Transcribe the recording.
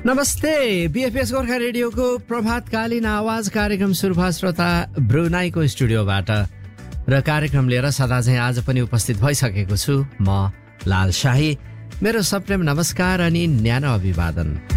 नमस्ते, बीएफएस गोर्खा रेडियोको प्रभातकालीन आवाज कार्यक्रम सुरुवात श्रोता ब्रुनाईको स्टुडियोबाट र कार्यक्रम लिएर सदा चाहिँ आज पनि उपस्थित भइसकेको छु म लाल शाही। मेरो सप्रेम नमस्कार अनि न्यानो अभिवादन।